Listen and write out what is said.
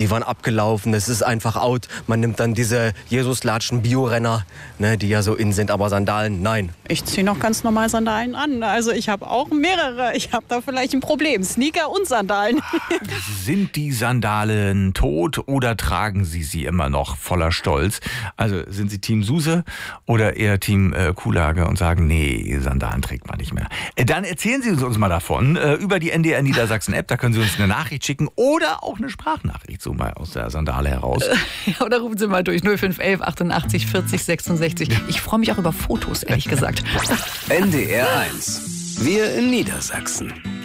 die waren abgelaufen. Es ist einfach out. Man nimmt dann diese Jesus-Latschen Biorenner, ne, die ja so in sind, aber Sandalen, nein. Ich ziehe noch ganz normal Sandalen an. Also ich habe auch mehrere. Ich habe da vielleicht ein Problem. Sneaker und Sandalen. Sind die Sandalen tot oder tragen Sie immer noch voller Stolz? Also sind Sie Team Suse oder eher Team Kuhlage und sagen, nee, Sandalen trägt man nicht mehr. Dann erzählen Sie uns mal davon über die NDR Niedersachsen App. Da können Sie uns eine Nachricht schicken oder auch eine Sprachnachricht, so mal aus der Sandale heraus. Ja, oder rufen Sie mal durch 0511 88 40 66. Ich freue mich auch über Fotos, ehrlich gesagt. NDR 1. Wir in Niedersachsen.